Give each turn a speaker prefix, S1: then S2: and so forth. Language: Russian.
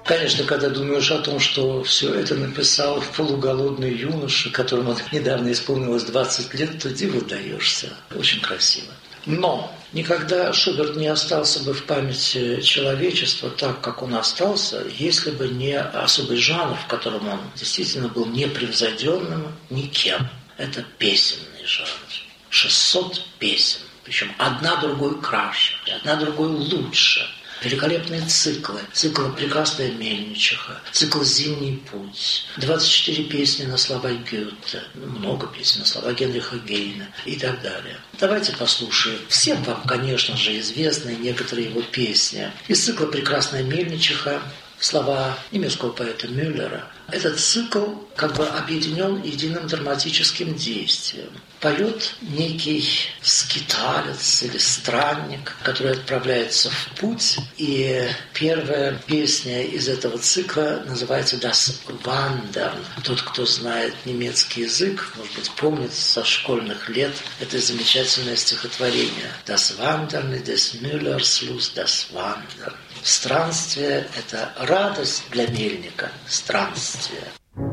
S1: Конечно, когда думаешь о том, что все это написал полуголодный юноша, которому недавно исполнилось 20 лет, то диву даешься. Очень красиво. Но никогда Шуберт не остался бы в памяти человечества так, как он остался, если бы не особый жанр, в котором он действительно был непревзойденным никем. Это песенный жанр. 600 песен. Причем одна другой краше, одна другой лучше. Великолепные циклы. Цикл «Прекрасная мельничиха», цикл «Зимний путь», 24 песни на слова Гёте, много песен на слова Генриха Гейна и так далее. Давайте послушаем. Всем вам, конечно же, известны некоторые его песни. Из цикла «Прекрасная мельничиха» слова немецкого поэта Мюллера. Этот цикл как бы объединен единым драматическим действием. Поет некий скиталец или странник, который отправляется в путь. И первая песня из этого цикла называется «Das Wandern». Тот, кто знает немецкий язык, может быть, помнит со школьных лет это замечательное стихотворение. «Das Wandern des Müllers Lust, das Wandern». Странствие – это радость для мельника, странствие.